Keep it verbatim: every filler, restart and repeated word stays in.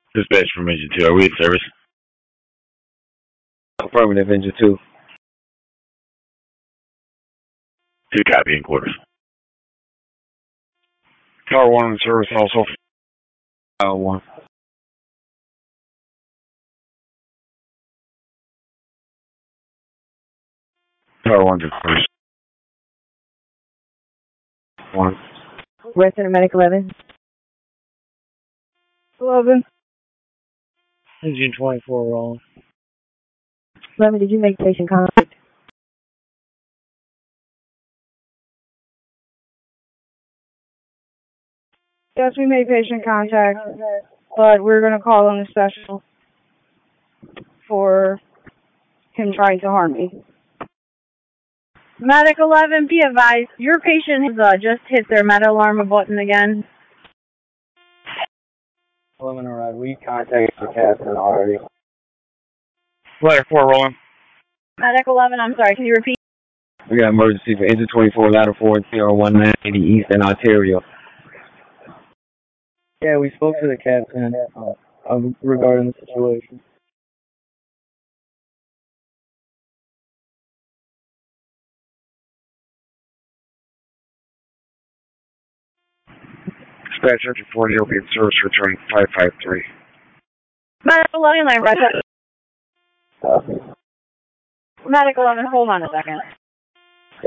Dispatch from Engine two. Are we in service? Affirmative, Engine two. Two copy in quarters. Tower one in service also. Tower one. Tower one's in service. One. Resident Medic eleven. eleven. Engine twenty-four rolling. eleven, did you make patient contact? Yes, we made patient contact, but we're going to call in a special for him trying to harm me. Medic eleven, be advised, your patient has uh, just hit their med alarm button again. eleven, alright, we contacted the captain already. Ladder four rolling. Medic eleven, I'm sorry, can you repeat? We got emergency for Engine twenty-four, ladder four, zero one nine eighty Eastern Ontario. Yeah, we spoke to the captain uh, uh, regarding the situation. Dispatch Engine four, you'll be in service returning five five three. Medic eleven, I read that. Uh, Medic eleven, hold on a second.